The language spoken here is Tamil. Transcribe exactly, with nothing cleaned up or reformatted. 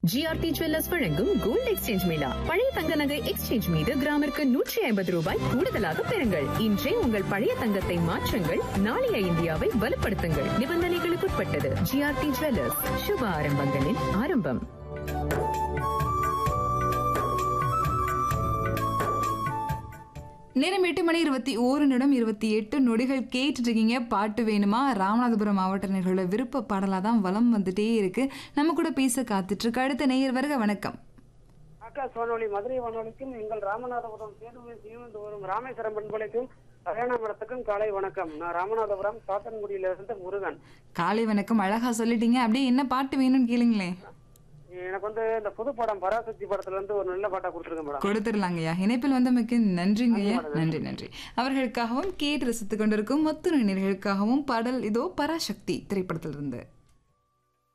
ஜிஆர்டி ஜுவல்லர்ஸ் வழங்கும் கோல்ட் எக்ஸ்சேஞ்ச் மேளா. பழைய தங்க நகை எக்ஸ்சேஞ்ச் மீது கிராமிற்கு நூற்றி ஐம்பது ரூபாய் கூடுதலாக பெறுங்கள். இன்றே உங்கள் பழைய தங்கத்தை மாற்றுங்கள், நாளைய இந்தியாவை வலுப்படுத்துங்கள். நிபந்தனைகளுக்குட்பட்டது. ஜிஆர்டி ஜுவல்லர்ஸ், சுப ஆரம்பங்களின் ஆரம்பம். நேரம் எட்டு மணி இருபத்தி ஓரு நிமிடம் இருபத்தி எட்டு நொடிகள் கேட்டுட்டு இருக்கீங்க. பாட்டு வேணுமா? ராமநாதபுரம் மாவட்ட நேயர்களோட விருப்ப பாடலாக தான் வலம் வந்துட்டே இருக்கு. நம்ம கூட பேச காத்துட்டு இருக்கு அடுத்த நேயர். வருக, வணக்கம். அக்கா சோனொலி மதுரை வானொலிக்கும் எங்கள் ராமநாதபுரம் சேர்ந்து வரும் ராமேஸ்வரம் பண்பலைக்கும் கல்யாண மடத்துக்கும் காலை வணக்கம். நான் ராமநாதபுரம் சாத்தன்குடியில இருந்து முருகன். காலை வணக்கம், அழகா சொல்லிட்டீங்க. அப்படியே என்ன பாட்டு வேணும்னு கேளுங்களேன். எனக்கு வந்து இந்த புது படம் பராசக்தி படத்துல இருந்து ஒரு நல்ல பாட்டா கொடுத்துருக்கேன் மேடம். கொடுத்துடலாங்கய்யா. இணைப்பில் வந்தமைக்கு நன்றிங்கய்யா. நன்றி நன்றி. அவர்களுக்காகவும் கேட்டு ரசித்துக் கொண்டிருக்கும் மொத்த நேயர்களுக்காகவும் பாடல் இதோ பராசக்தி திரைப்படத்திலிருந்து.